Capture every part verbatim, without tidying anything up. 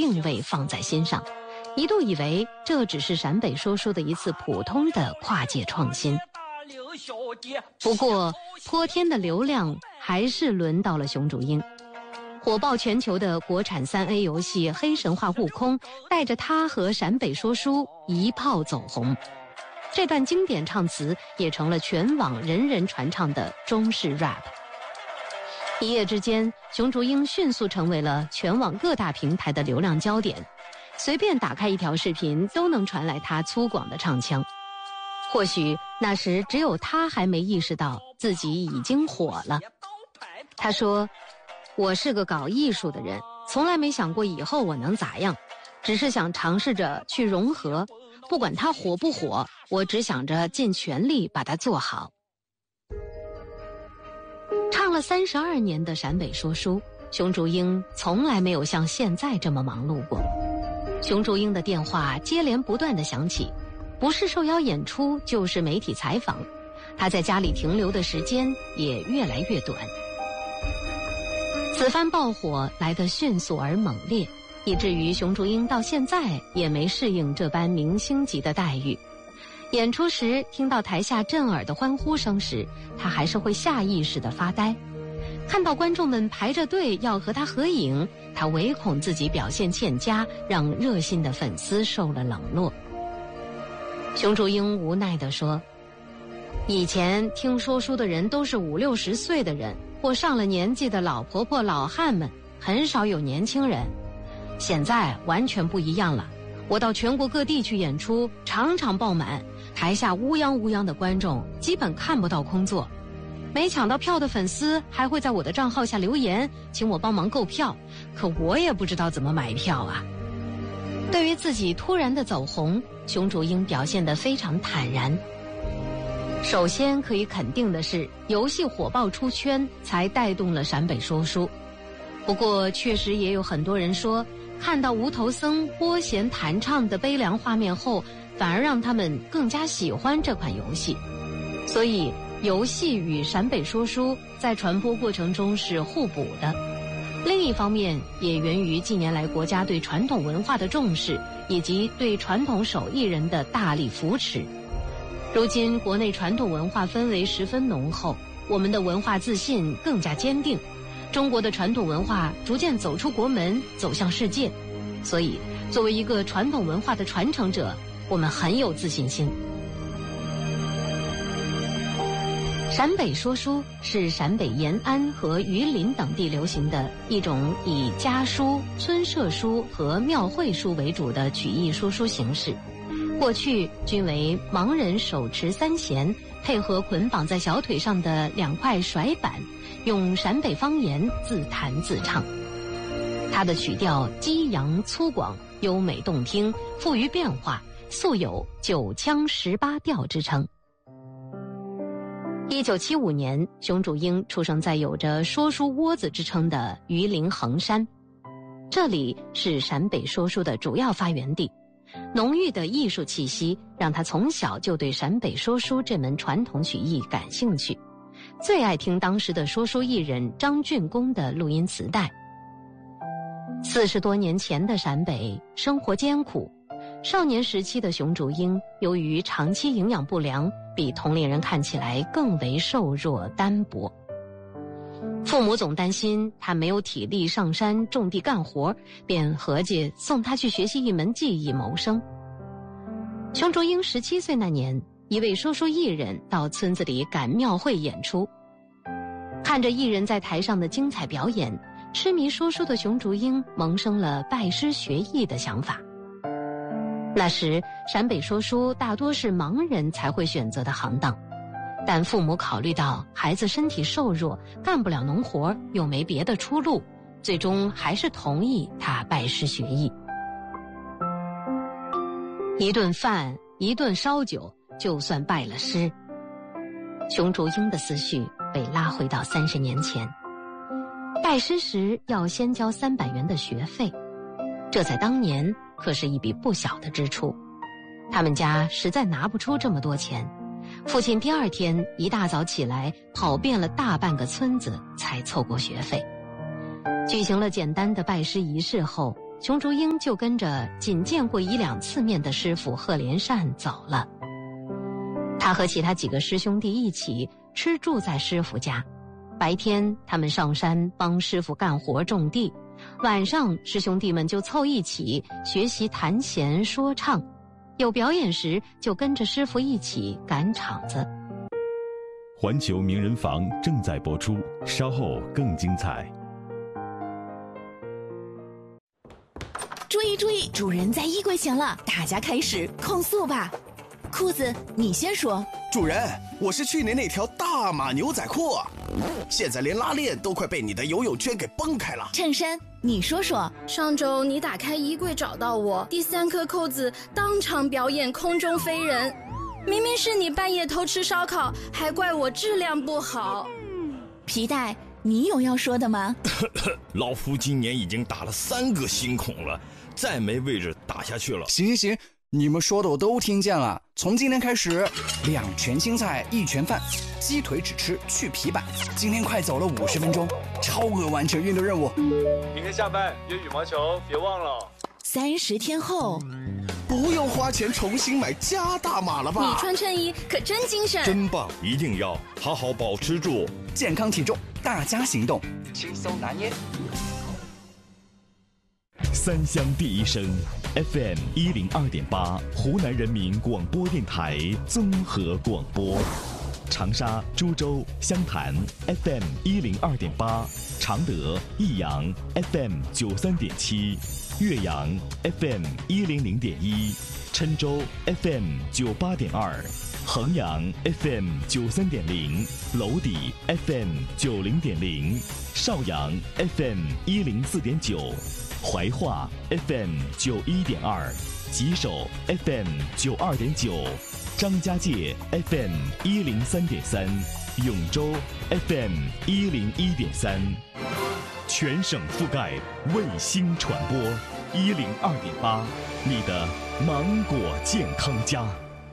并未放在心上，一度以为这只是陕北说书的一次普通的跨界创新。不过泼天的流量还是轮到了熊竹英。火爆全球的国产 三 A 游戏《黑神话：悟空》带着他和陕北说书一炮走红，这段经典唱词也成了全网人人传唱的中式 rap。 一夜之间，熊竹英迅速成为了全网各大平台的流量焦点，随便打开一条视频都能传来他粗犷的唱腔。或许那时只有他还没意识到自己已经火了。他说，我是个搞艺术的人，从来没想过以后我能咋样，只是想尝试着去融合，不管它火不火，我只想着尽全力把它做好。唱了三十二年的陕北说书，熊竹英从来没有像现在这么忙碌过。熊竹英的电话接连不断地响起，不是受邀演出就是媒体采访，她在家里停留的时间也越来越短。此番爆火来得迅速而猛烈，以至于熊竹英到现在也没适应这般明星级的待遇。演出时听到台下震耳的欢呼声时，他还是会下意识地发呆。看到观众们排着队要和他合影，他唯恐自己表现欠佳，让热心的粉丝受了冷落。熊竹英无奈地说，以前听说书的人都是五六十岁的人或上了年纪的老婆婆老汉们，很少有年轻人。现在完全不一样了，我到全国各地去演出，场场爆满，台下乌泱乌泱的观众基本看不到空座，没抢到票的粉丝还会在我的账号下留言请我帮忙购票，可我也不知道怎么买票啊。对于自己突然的走红，熊竹英表现得非常坦然。首先可以肯定的是，游戏火爆出圈才带动了陕北说书。不过确实也有很多人说，看到无头僧拨弦弹唱的悲凉画面后，反而让他们更加喜欢这款游戏。所以游戏与陕北说书在传播过程中是互补的。另一方面也源于近年来国家对传统文化的重视，以及对传统手艺人的大力扶持。如今国内传统文化氛围十分浓厚，我们的文化自信更加坚定，中国的传统文化逐渐走出国门，走向世界。所以作为一个传统文化的传承者，我们很有自信心。陕北说书是陕北延安和榆林等地流行的一种以家书、村社书和庙会书为主的曲艺说书形式。过去均为盲人手持三弦，配合捆绑在小腿上的两块甩板，用陕北方言自弹自唱。它的曲调激扬粗犷，优美动听，富于变化，素有九腔十八调之称。一九七五年，熊竹英出生在有着说书窝子之称的榆林衡山，这里是陕北说书的主要发源地。浓郁的艺术气息让他从小就对陕北说书这门传统曲艺感兴趣，最爱听当时的说书艺人张俊公的录音磁带。四十多年前的陕北生活艰苦，少年时期的熊竹英由于长期营养不良，比同龄人看起来更为瘦弱单薄。父母总担心他没有体力上山种地干活，便合计送他去学习一门技艺谋生。熊竹英十七岁那年，一位说书艺人到村子里赶庙会演出，看着艺人在台上的精彩表演，痴迷说书的熊竹英萌生了拜师学艺的想法。那时陕北说书大多是盲人才会选择的行当，但父母考虑到孩子身体瘦弱，干不了农活，又没别的出路，最终还是同意他拜师学艺。一顿饭，一顿烧酒，就算拜了师。熊竹英的思绪被拉回到三十年前，拜师时要先交三百元的学费，这在当年可是一笔不小的支出。他们家实在拿不出这么多钱，父亲第二天一大早起来，跑遍了大半个村子才凑够学费。举行了简单的拜师仪式后， 熊竹英就跟着仅见过一两次面的师傅贺连善走了。他和其他几个师兄弟一起吃住在师傅家，白天他们上山帮师傅干活种地，晚上师兄弟们就凑一起学习弹弦说唱，有表演时就跟着师傅一起赶场子。 环球名人房正在播出，稍后更精彩。 注意注意，主人在衣柜前了，大家开始控诉吧。裤子，你先说。 主人，我是去年那条大码牛仔裤，现在连拉链都快被你的游泳圈给崩开了。 衬衫，你说说。 上周你打开衣柜找到我，第三颗扣子当场表演空中飞人，明明是你半夜偷吃烧烤，还怪我质量不好。 皮带，你有要说的吗？ 老夫今年已经打了三个新孔了，再没位置打下去了。 行行行，你们说的我都听见了。从今天开始，两全青菜一全饭，鸡腿只吃去皮板。今天快走了五十分钟，超额完成运动任务。 明天下班约羽毛球，别忘了。 三十天后， 不用花钱重新买加大码了吧？ 你穿衬衣可真精神， 真棒！一定要好好保持住健康体重，大家行动，轻松拿捏。 三湘第一声 F M 一零二点八，湖南人民广播电台综合广播。长沙、株洲、湘潭 F M 一零二点八，常德、益阳 F M 九三点七，岳阳 F M 一零零点一，郴州 F M 九八点二，衡阳 F M 九三点零，娄底 F M 九零点零，邵阳 F M 一零四点九。怀化 F M 九一点二，吉首 F M 九二点九，张家界 F M 一零三点三，永州 F M 一零一点三，全省覆盖卫星传播一零二点八，你的芒果健康家。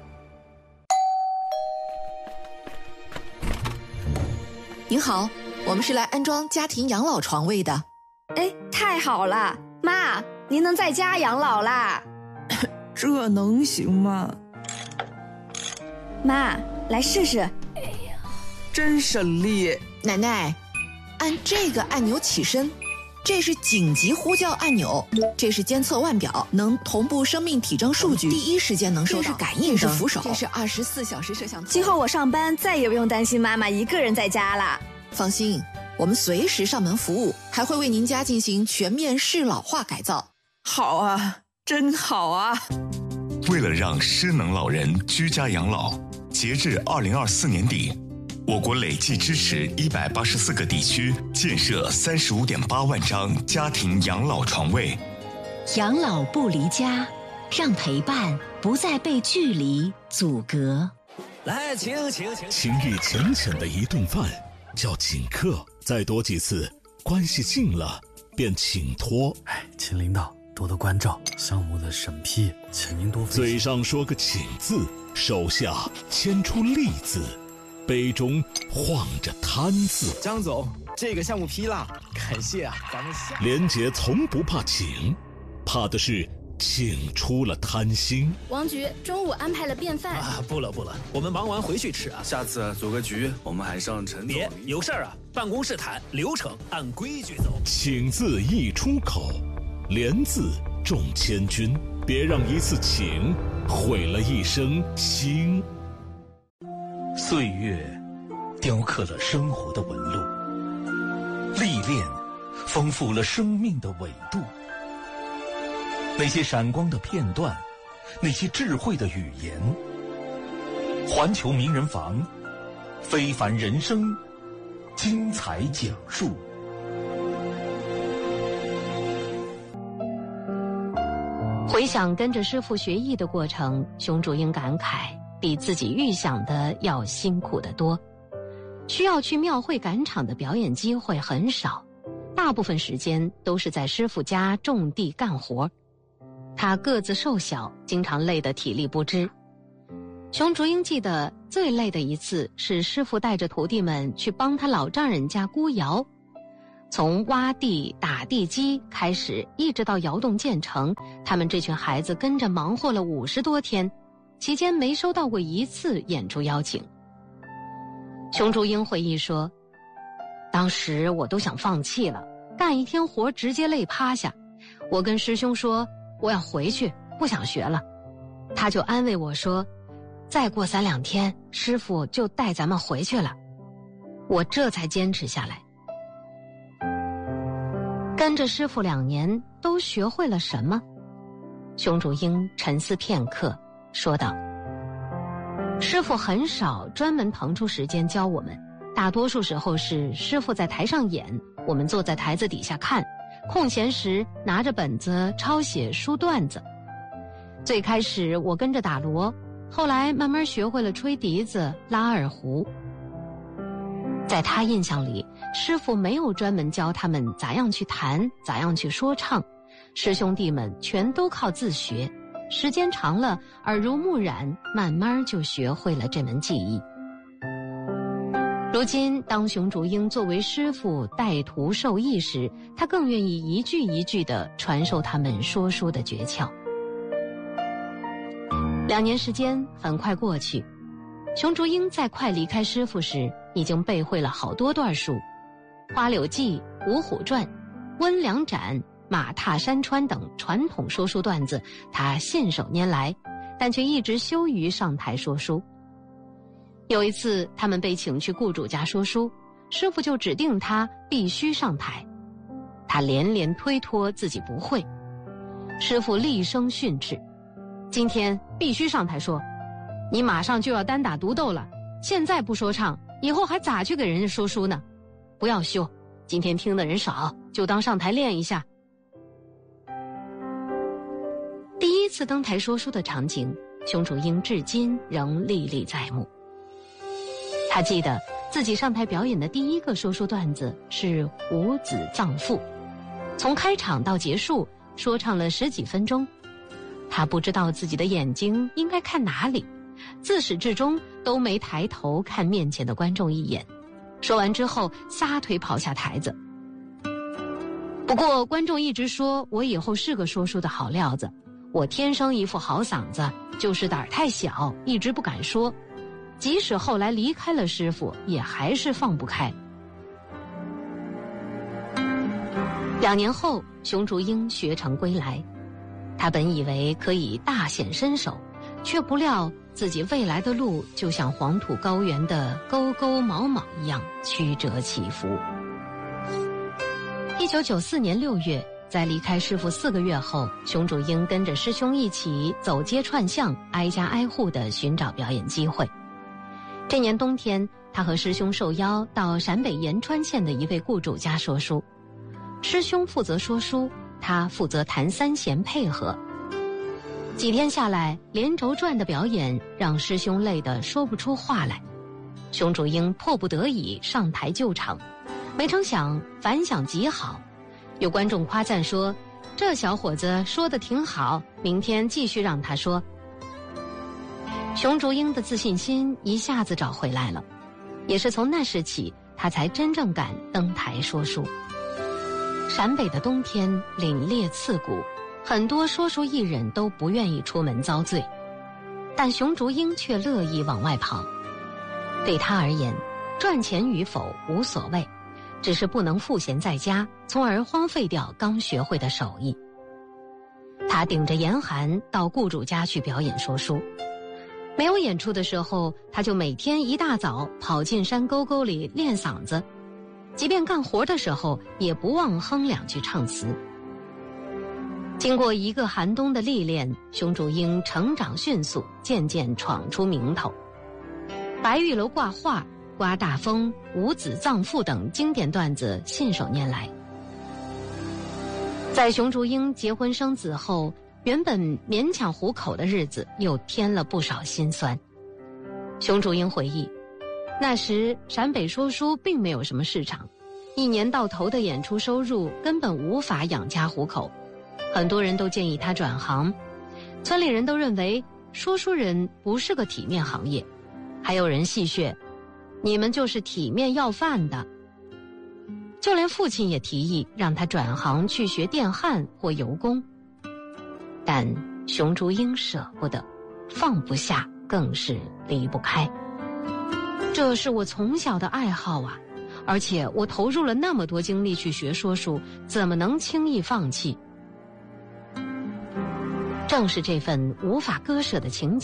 您好，我们是来安装家庭养老床位的。 哎，太好了，妈，您能在家养老啦？ 这能行吗？ 妈，来试试。 哎呀，真省力。 奶奶，按这个按钮起身，这是紧急呼叫按钮，这是监测腕表，能同步生命体征数据，第一时间能收到。这是感应灯，这是扶手，这是二十四小时摄像头。 今后我上班再也不用担心妈妈一个人在家了。 放心，我们随时上门服务，还会为您家进行全面适老化改造。 好啊，真好啊！ 为了让失能老人居家养老，截至二零二四年底，我国累计支持一百八十四个地区建设三十五点八万张家庭养老床位。 养老不离家，让陪伴不再被距离阻隔。 来，请请请， 情谊浅浅的一顿饭叫请客，再多几次，关系近了便请托。 哎，请领导多多关照，项目的审批，请您多费心。 嘴上说个请字，手下牵出利字，杯中晃着贪字。 张总，这个项目批了，感谢啊，咱们下。 连杰从不怕请，怕的是请出了贪心。 王局中午安排了便饭啊，不了不了，我们忙完回去吃啊。下次组个局，我们还上陈总。别有事儿啊，办公室谈，流程按规矩走。 请字一出口，连字中千军，别让一次请毁了一生心。 岁月雕刻了生活的纹路，历练丰富了生命的纬度。那些闪光的片段，那些智慧的语言，环球名人房，非凡人生，精彩讲述。 回想跟着师傅学艺的过程，熊竹英感慨，比自己预想的要辛苦得多。需要去庙会赶场的表演机会很少，大部分时间都是在师傅家种地干活。他个子瘦小，经常累得体力不支。熊竹英记得最累的一次是师傅带着徒弟们去帮他老丈人家估窑。 从挖地、打地基开始，一直到窑洞建成，他们这群孩子跟着忙活了五十多天，期间没收到过一次演出邀请。熊竹英回忆说，当时我都想放弃了，干一天活直接累趴下。我跟师兄说我要回去，不想学了。他就安慰我说，再过三两天师傅就带咱们回去了。我这才坚持下来。跟着师傅两年，都学会了什么？熊竹英沉思片刻，说道：师傅很少专门腾出时间教我们，大多数时候是师傅在台上演，我们坐在台子底下看，空闲时拿着本子抄写书段子。最开始我跟着打锣，后来慢慢学会了吹笛子、拉二胡。在他印象里，师傅没有专门教他们咋样去弹，咋样去说唱，师兄弟们全都靠自学，时间长了，耳濡目染，慢慢就学会了这门技艺。如今当熊竹英作为师傅带徒授艺时，他更愿意一句一句地传授他们说书的诀窍。两年时间很快过去，熊竹英在快离开师傅时，已经背会了好多段书，《花柳记》《五虎传》《温良斩》《马踏山川》等传统说书段子，他信手拈来，但却一直羞于上台说书。有一次他们被请去雇主家说书，师傅就指定他必须上台，他连连推脱自己不会。师傅厉声训斥：今天必须上台说，你马上就要单打独斗了，现在不说唱，以后还咋去给人家说书呢？不要羞，今天听的人少，就当上台练一下。第一次登台说书的场景，熊竹英至今仍历历在目。他记得自己上台表演的第一个说书段子是《五子葬父》，从开场到结束说唱了十几分钟。他不知道自己的眼睛应该看哪里，自始至终都没抬头看面前的观众一眼。说完之后撒腿跑下台子。不过观众一直说我以后是个说书的好料子，我天生一副好嗓子，就是胆儿太小，一直不敢说。即使后来离开了师傅，也还是放不开。两年后，熊竹英学成归来，他本以为可以大显身手，却不料自己未来的路就像黄土高原的沟沟毛毛一样曲折起伏。一九九四年六月，在离开师傅四个月后，熊竹英跟着师兄一起走街串巷，挨家挨户地寻找表演机会。这年冬天，他和师兄受邀到陕北延川县的一位雇主家说书，师兄负责说书，他负责弹三弦配合。几天下来，连轴转的表演让师兄累得说不出话来，熊竹英迫不得已上台救场，没成想反响极好，有观众夸赞说，这小伙子说得挺好，明天继续让他说。熊竹英的自信心一下子找回来了，也是从那时起，他才真正敢登台说书。陕北的冬天凛冽刺骨，很多说书艺人都不愿意出门遭罪，但熊竹英却乐意往外跑。对他而言，赚钱与否无所谓，只是不能赋闲在家，从而荒废掉刚学会的手艺。他顶着严寒到雇主家去表演说书，没有演出的时候，他就每天一大早跑进山沟沟里练嗓子，即便干活的时候也不忘哼两句唱词。经过一个寒冬的历练，熊竹英成长迅速，渐渐闯出名头。白玉楼挂画、刮大风、五子葬父等经典段子信手拈来。在熊竹英结婚生子后，原本勉强糊口的日子又添了不少辛酸。熊竹英回忆，那时陕北说书并没有什么市场，一年到头的演出收入根本无法养家糊口，很多人都建议他转行。村里人都认为说书人不是个体面行业，还有人戏谑，你们就是体面要饭的。 就连父亲也提议让他转行去学电焊或油工，但熊竹英舍不得，放不下，更是离不开。这是我从小的爱好啊，而且我投入了那么多精力去学说书，怎么能轻易放弃？正是这份无法割舍的情